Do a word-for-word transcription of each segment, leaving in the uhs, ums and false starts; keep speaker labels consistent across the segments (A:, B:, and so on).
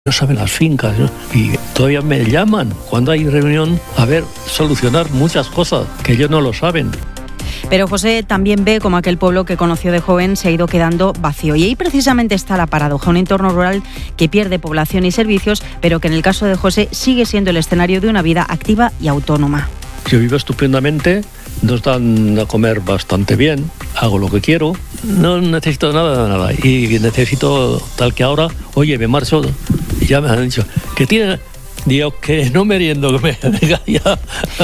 A: no saben las fincas, ¿no? Y todavía me llaman cuando hay reunión a ver, solucionar muchas cosas que ellos no lo saben.
B: Pero José también ve como aquel pueblo que conoció de joven se ha ido quedando vacío. Y ahí precisamente está la paradoja, un entorno rural que pierde población y servicios, pero que en el caso de José sigue siendo el escenario de una vida activa y autónoma.
A: Yo vivo estupendamente, nos dan a comer bastante bien, hago lo que quiero, no necesito nada, nada. Y necesito tal que ahora, oye, me marcho, ya me han dicho que tiene... Digo que no meriendo, que me diga ya.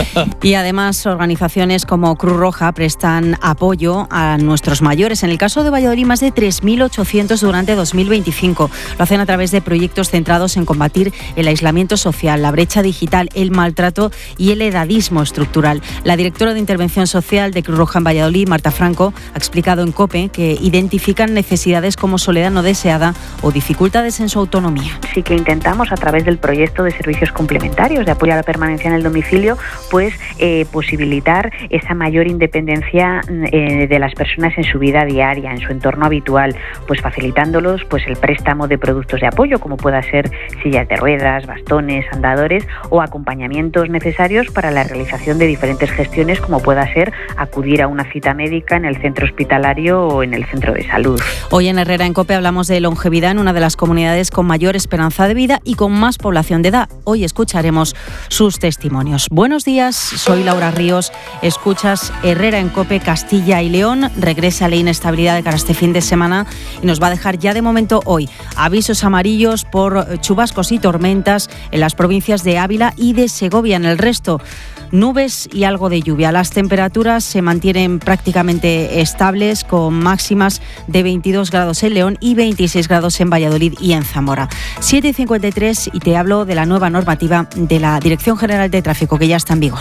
B: Y además organizaciones como Cruz Roja prestan apoyo a nuestros mayores. En el caso de Valladolid, más de tres mil ochocientos durante dos mil veinticinco. Lo hacen a través de proyectos centrados en combatir el aislamiento social, la brecha digital, el maltrato y el edadismo estructural. La directora de Intervención Social de Cruz Roja en Valladolid, Marta Franco, ha explicado en COPE que identifican necesidades como soledad no deseada o dificultades en su autonomía.
C: Sí que intentamos, a través del proyecto de servicios complementarios de apoyo a la permanencia en el domicilio, pues eh, posibilitar esa mayor independencia eh, de las personas en su vida diaria, en su entorno habitual, pues facilitándolos pues el préstamo de productos de apoyo, como pueda ser sillas de ruedas, bastones, andadores o acompañamientos necesarios para la realización de diferentes gestiones, como pueda ser acudir a una cita médica en el centro hospitalario o en el centro de salud.
B: Hoy en Herrera en COPE hablamos de longevidad en una de las comunidades con mayor esperanza de vida y con más población de edad. Hoy escucharemos sus testimonios. Buenos días, soy Laura Ríos. Escuchas Herrera en COPE, Castilla y León. Regresa la inestabilidad de cara a este fin de semana y nos va a dejar ya de momento hoy avisos amarillos por chubascos y tormentas en las provincias de Ávila y de Segovia. En el resto, nubes y algo de lluvia. Las temperaturas se mantienen prácticamente estables, con máximas de veintidós grados en León y veintiséis grados en Valladolid y en Zamora. siete y cincuenta y tres y te hablo de la nueva normativa de la Dirección General de Tráfico que ya está en vigor.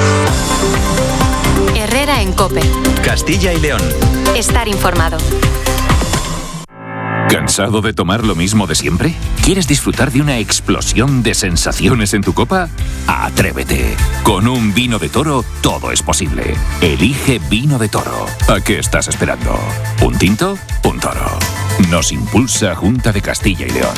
D: Herrera en COPE.
E: Castilla y León.
D: Estar informado.
E: ¿Cansado de tomar lo mismo de siempre? ¿Quieres disfrutar de una explosión de sensaciones en tu copa? ¡Atrévete! Con un vino de Toro todo es posible. Elige Vino de Toro. ¿A qué estás esperando? ¿Un tinto? Un Toro. Nos impulsa Junta de Castilla y León.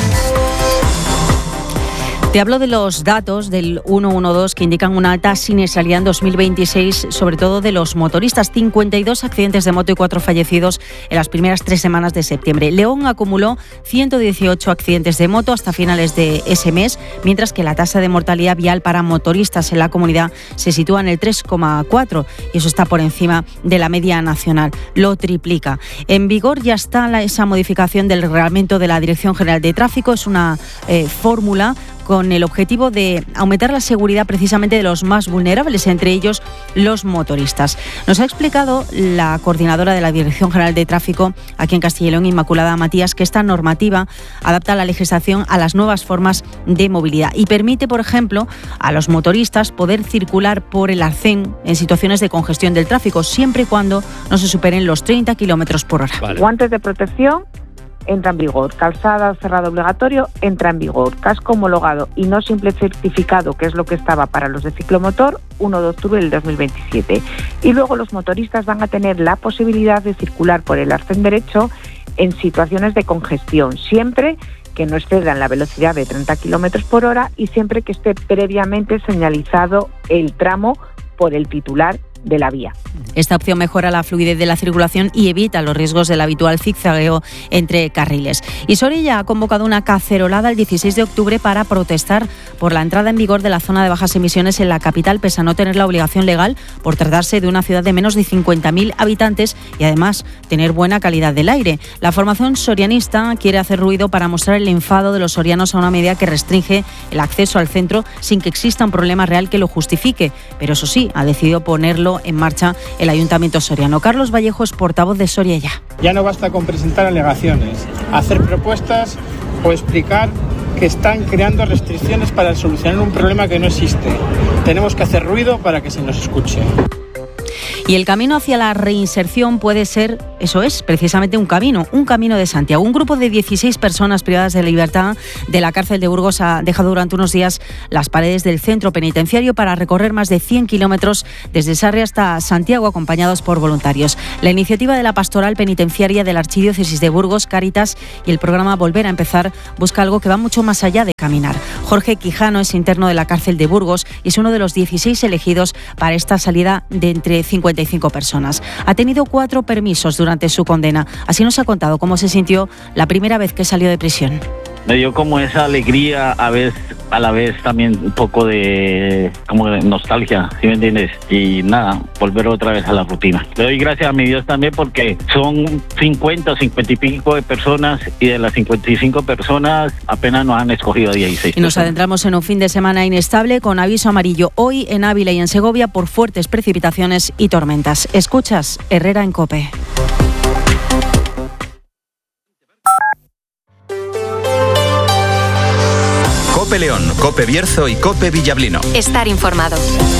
B: Te hablo de los datos del ciento doce que indican una alta siniestralidad en dos mil veintiséis, sobre todo de los motoristas. cincuenta y dos accidentes de moto y cuatro fallecidos en las primeras tres semanas de septiembre. León acumuló ciento dieciocho accidentes de moto hasta finales de ese mes, mientras que la tasa de mortalidad vial para motoristas en la comunidad se sitúa en el tres coma cuatro y eso está por encima de la media nacional. Lo triplica. En vigor ya está la, esa modificación del reglamento de la Dirección General de Tráfico. Es una eh, fórmula con el objetivo de aumentar la seguridad precisamente de los más vulnerables, entre ellos los motoristas. Nos ha explicado la coordinadora de la Dirección General de Tráfico aquí en Castilla y León, Inmaculada Matías, que esta normativa adapta la legislación a las nuevas formas de movilidad y permite, por ejemplo, a los motoristas poder circular por el arcén en situaciones de congestión del tráfico, siempre y cuando no se superen los treinta kilómetros por hora.
F: Vale. Guantes de protección entra en vigor, calzado cerrado obligatorio entra en vigor, casco homologado y no simple certificado, que es lo que estaba para los de ciclomotor, primero de octubre del dos mil veintisiete. Y luego los motoristas van a tener la posibilidad de circular por el arcén derecho en situaciones de congestión, siempre que no excedan la velocidad de treinta kilómetros por hora y siempre que esté previamente señalizado el tramo por el titular de la vía.
B: Esta opción mejora la fluidez de la circulación y evita los riesgos del habitual zigzagueo entre carriles. Y Soria ha convocado una cacerolada el dieciséis de octubre para protestar por la entrada en vigor de la zona de bajas emisiones en la capital, pese a no tener la obligación legal por tratarse de una ciudad de menos de cincuenta mil habitantes y además tener buena calidad del aire. La formación sorianista quiere hacer ruido para mostrar el enfado de los sorianos a una medida que restringe el acceso al centro sin que exista un problema real que lo justifique. Pero eso sí, ha decidido ponerlo en marcha el Ayuntamiento soriano. Carlos Vallejo es portavoz de Soria Ya.
G: Ya no basta con presentar alegaciones, hacer propuestas o explicar que están creando restricciones para solucionar un problema que no existe. Tenemos que hacer ruido para que se nos escuche.
B: Y el camino hacia la reinserción puede ser, eso es, precisamente un camino, un camino de Santiago. Un grupo de dieciséis personas privadas de libertad de la cárcel de Burgos ha dejado durante unos días las paredes del centro penitenciario para recorrer más de cien kilómetros desde Sarria hasta Santiago, acompañados por voluntarios. La iniciativa de la Pastoral Penitenciaria de la Archidiócesis de Burgos, Cáritas, y el programa Volver a Empezar busca algo que va mucho más allá de caminar. Jorge Quijano es interno de la cárcel de Burgos y es uno de los dieciséis elegidos para esta salida de entre cincuenta y cinco personas. Ha tenido cuatro permisos durante su condena. Así nos ha contado cómo se sintió la primera vez que salió de prisión.
H: Me dio como esa alegría, a vez, a la vez también un poco de como de nostalgia, ¿sí me entiendes? Y nada, volver otra vez a la rutina. Le doy gracias a mi Dios también porque son cincuenta, cincuenta y pico de personas y de las cincuenta y cinco personas apenas nos han escogido a dieciséis.
B: Y nos adentramos en un fin de semana inestable con aviso amarillo hoy en Ávila y en Segovia por fuertes precipitaciones y tormentas. Escuchas Herrera en COPE.
I: COPE León, COPE Bierzo y COPE Villablino.
D: Estar informado.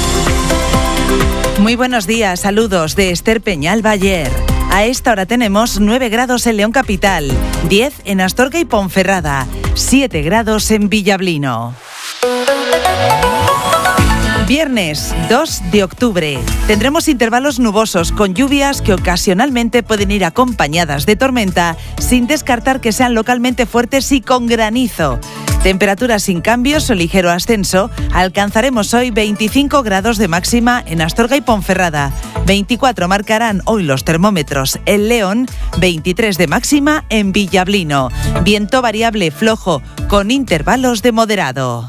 J: Muy buenos días, saludos de Esther Peñal Bayer. A esta hora tenemos nueve grados en León Capital, diez en Astorga y Ponferrada, siete grados en Villablino. Viernes dos de octubre. Tendremos intervalos nubosos con lluvias que ocasionalmente pueden ir acompañadas de tormenta, sin descartar que sean localmente fuertes y con granizo. Temperaturas sin cambios o ligero ascenso. Alcanzaremos hoy veinticinco grados de máxima en Astorga y Ponferrada. veinticuatro marcarán hoy los termómetros en León, veintitrés de máxima en Villablino. Viento variable flojo con intervalos de moderado.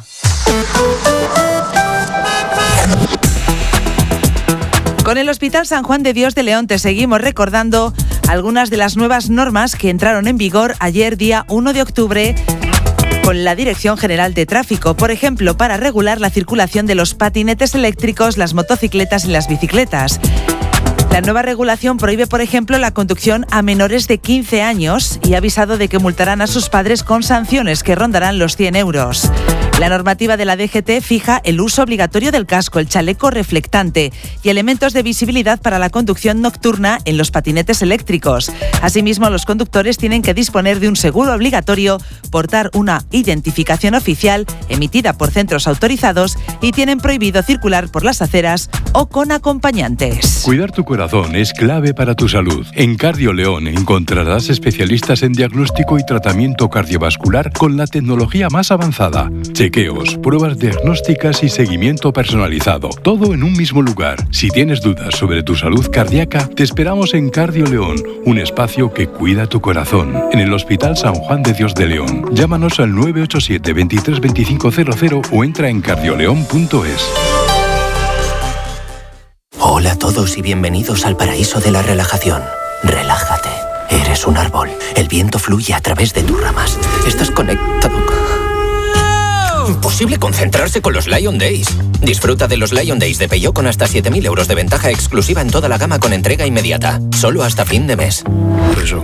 J: Con el Hospital San Juan de Dios de León te seguimos recordando algunas de las nuevas normas que entraron en vigor ayer día uno de octubre con la Dirección General de Tráfico, por ejemplo, para regular la circulación de los patinetes eléctricos, las motocicletas y las bicicletas. La nueva regulación prohíbe, por ejemplo, la conducción a menores de quince años y ha avisado de que multarán a sus padres con sanciones que rondarán los cien euros. La normativa de la D G T fija el uso obligatorio del casco, el chaleco reflectante y elementos de visibilidad para la conducción nocturna en los patinetes eléctricos. Asimismo, los conductores tienen que disponer de un seguro obligatorio, portar una identificación oficial emitida por centros autorizados y tienen prohibido circular por las aceras o con acompañantes.
K: Cuidar tu corazón es clave para tu salud. En Cardio León encontrarás especialistas en diagnóstico y tratamiento cardiovascular con la tecnología más avanzada. Chequeos, pruebas diagnósticas y seguimiento personalizado. Todo en un mismo lugar. Si tienes dudas sobre tu salud cardíaca, te esperamos en Cardio León, un espacio que cuida tu corazón. En el Hospital San Juan de Dios de León. Llámanos al nueve ocho siete, veintitrés veinticinco cero cero o entra en cardioleón punto es.
L: Hola a todos y bienvenidos al paraíso de la relajación. Relájate. Eres un árbol. El viento fluye a través de tus ramas. Estás conectado. Imposible concentrarse con los Lion Days. Disfruta de los Lion Days de Peugeot con hasta siete mil euros de ventaja exclusiva en toda la gama con entrega inmediata. Solo hasta fin de mes.
M: Eso.